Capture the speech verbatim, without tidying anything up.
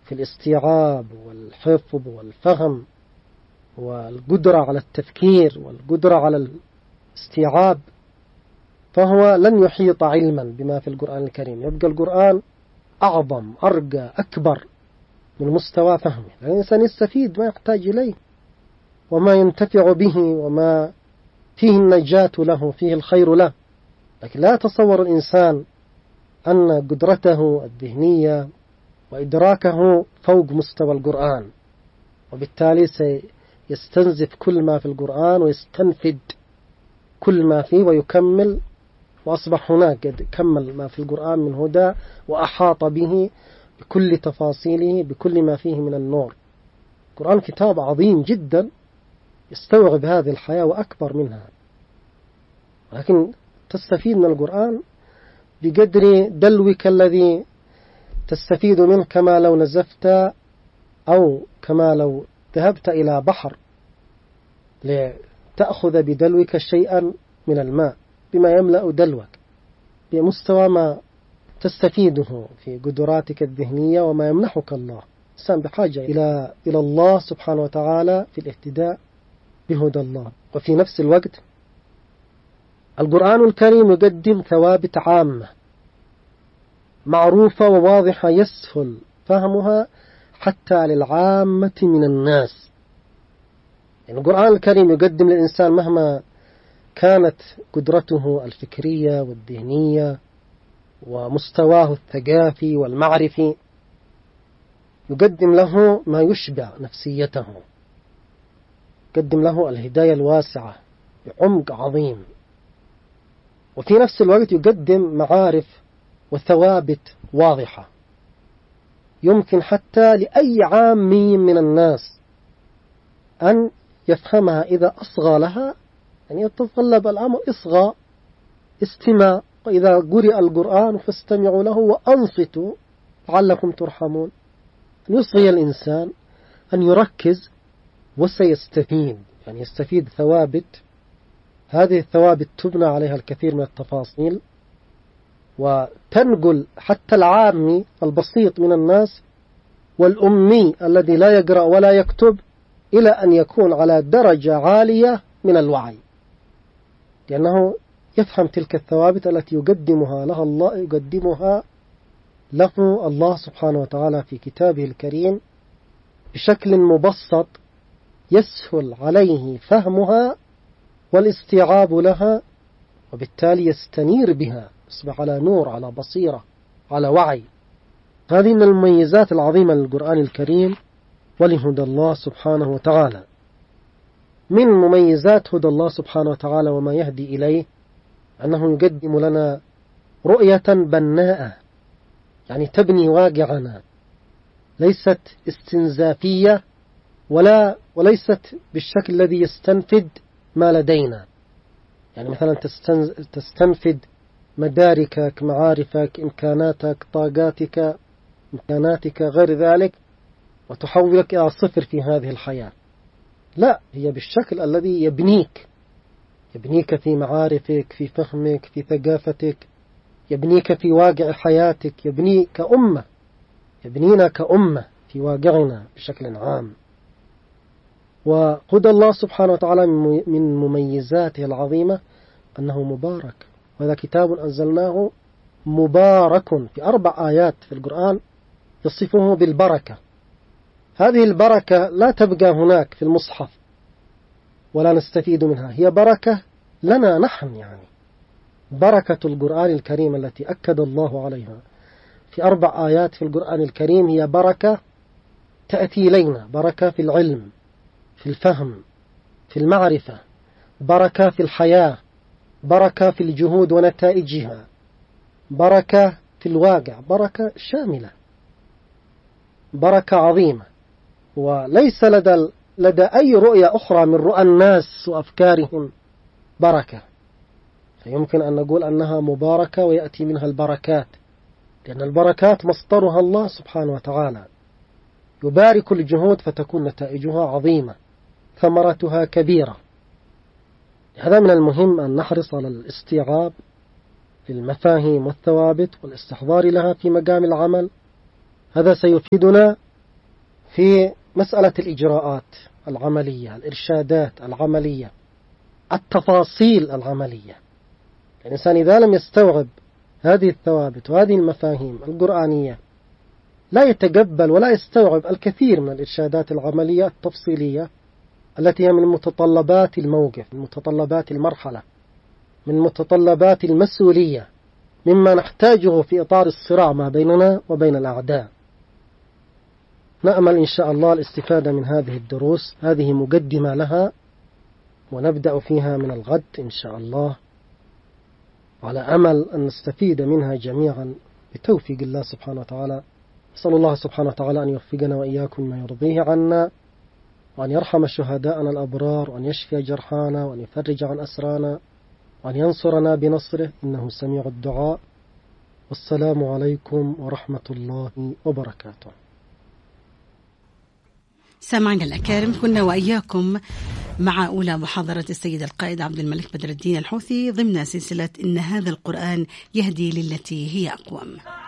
في الاستيعاب والحفظ والفهم والقدرة على التفكير والقدرة على الاستيعاب، فهو لن يحيط علما بما في القرآن الكريم. يبقى القرآن أعظم، أرقى، أكبر من مستوى فهمه، يعني الإنسان يستفيد ما يحتاج إليه وما ينتفع به وما فيه النجاة له، فيه الخير له. لكن لا يتصور الإنسان أن قدرته الذهنية وإدراكه فوق مستوى القرآن، وبالتالي سيستنزف كل ما في القرآن ويستنفد كل ما فيه ويكمل، وأصبح هناك قد كمل ما في القرآن من هدى وأحاط به بكل تفاصيله بكل ما فيه من النور. القرآن كتاب عظيم جدا يستوعب هذه الحياة وأكبر منها، لكن تستفيد من القرآن بقدر دلوك الذي تستفيد منه، كما لو نزفت أو كما لو ذهبت إلى بحر لتأخذ بدلوك شيئا من الماء بما يملأ دلوك، بمستوى ما تستفيده في قدراتك الذهنية وما يمنحك الله. الإنسان بحاجة إلى إلى الله سبحانه وتعالى في الاهتداء بهدى الله. وفي نفس الوقت القرآن الكريم يقدم ثوابت عامة معروفة وواضحة يسهل فهمها حتى للعامة من الناس. يعني القرآن الكريم يقدم للإنسان مهما كانت قدرته الفكرية والذهنية ومستواه الثقافي والمعرفي، يقدم له ما يشبع نفسيته، يقدم له الهداية الواسعة بعمق عظيم، وفي نفس الوقت يقدم معارف وثوابت واضحة يمكن حتى لأي عامي من الناس أن يفهمها إذا أصغى لها. يعني يتطلب الأمر إصغاء استماع، وإذا قرئ القرآن فاستمعوا له وأنصتوا لعلكم ترحمون. أن يصغي الإنسان، أن يركز وسيستفيد، يعني يستفيد ثوابت. هذه الثوابت تبنى عليها الكثير من التفاصيل، وتنقل حتى العامي البسيط من الناس والأمي الذي لا يقرأ ولا يكتب إلى أن يكون على درجة عالية من الوعي، لأنه يفهم تلك الثوابت التي يقدمها لها الله يقدمها له الله سبحانه وتعالى في كتابه الكريم بشكل مبسط يسهل عليه فهمها والاستيعاب لها، وبالتالي يستنير بها، يصبح على نور، على بصيرة، على وعي. هذه من المميزات العظيمة للقرآن الكريم ولهدى الله سبحانه وتعالى. من مميزات هدى الله سبحانه وتعالى وما يهدي إليه أنه يقدم لنا رؤية بناءة، يعني تبني واقعنا، ليست استنزافية ولا وليست بالشكل الذي يستنفد ما لدينا. يعني مثلا تستنفد مداركك، معارفك، إمكاناتك، طاقاتك، إمكاناتك، غير ذلك، وتحولك إلى صفر في هذه الحياة. لا، هي بالشكل الذي يبنيك، يبنيك في معارفك، في فهمك، في ثقافتك، يبنيك في واقع حياتك، يبنيك كأمة، يبنينا كأمة في واقعنا بشكل عام. وهدى الله سبحانه وتعالى من مميزاته العظيمة أنه مبارك، وهذا كتاب أنزلناه مبارك، في أربع آيات في القرآن يصفه بالبركة. هذه البركة لا تبقى هناك في المصحف ولا نستفيد منها، هي بركة لنا نحن. يعني بركة القرآن الكريم التي أكد الله عليها في أربع آيات في القرآن الكريم هي بركة تأتي إلينا، بركة في العلم، في الفهم، في المعرفة، بركة في الحياة، بركة في الجهود ونتائجها، بركة في الواقع، بركة شاملة، بركة عظيمة. وليس لدى لدى أي رؤية أخرى من رؤى الناس وأفكارهم بركة، فيمكن أن نقول أنها مباركة ويأتي منها البركات، لأن البركات مصدرها الله سبحانه وتعالى، يبارك الجهود فتكون نتائجها عظيمة، ثمرتها كبيرة. هذا من المهم أن نحرص على الاستيعاب للمفاهيم والثوابت والاستحضار لها في مقام العمل. هذا سيفيدنا في مسألة الإجراءات العملية، الإرشادات العملية، التفاصيل العملية. الإنسان إذا لم يستوعب هذه الثوابت وهذه المفاهيم القرآنية لا يتقبل ولا يستوعب الكثير من الإرشادات العملية التفصيلية التي هي من متطلبات الموقف، من متطلبات المرحلة، من متطلبات المسؤولية، مما نحتاجه في إطار الصراع ما بيننا وبين الأعداء. نأمل إن شاء الله الاستفادة من هذه الدروس، هذه مقدمة لها، ونبدأ فيها من الغد إن شاء الله، على أمل أن نستفيد منها جميعا بتوفيق الله سبحانه وتعالى. نسأل الله سبحانه وتعالى أن يوفقنا وإياكم ما يرضيه عنا، وأن يرحم شهداءنا الأبرار، وأن يشفي جرحانا، وأن يفرج عن أسرانا، وأن ينصرنا بنصره، إنه سميع الدعاء. والسلام عليكم ورحمة الله وبركاته. سامعنا الأكارم، كنا وإياكم مع أولى محاضرة السيد القائد عبد الملك بدر الدين الحوثي ضمن سلسلة إن هذا القرآن يهدي للتي هي أقوم.